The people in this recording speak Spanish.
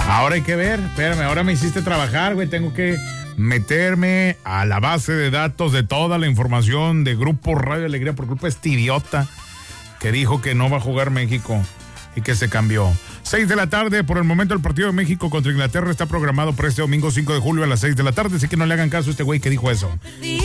Ahora hay que ver, espérame, ahora me hiciste trabajar, güey, tengo que meterme a la base de datos de toda la información de Grupo Radio Alegría por culpa de este idiota que dijo que no va a jugar México y que se cambió. 6 de la tarde, por el momento el partido de México contra Inglaterra está programado para este domingo 5 de julio a las 6 de la tarde, así que no le hagan caso a este güey que dijo eso.